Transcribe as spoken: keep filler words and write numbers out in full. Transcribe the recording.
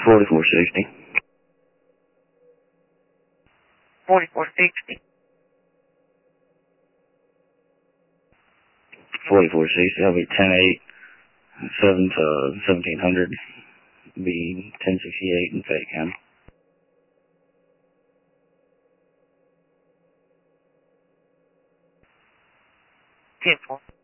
forty-four sixty. forty-four sixty. forty-four sixty, that'll be ten eight, seven to seventeen hundred. Be ten sixty-eight in Fayette County. ten four.